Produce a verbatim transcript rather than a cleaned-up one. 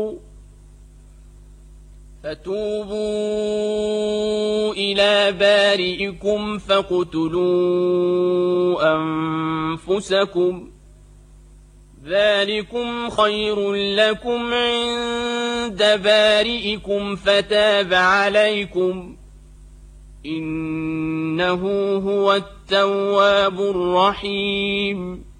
فتوبوا إلى بارئكم فاقتلوا أنفسكم ذلكم خير لكم عند بارئكم فتاب عليكم إنه هو التواب الرحيم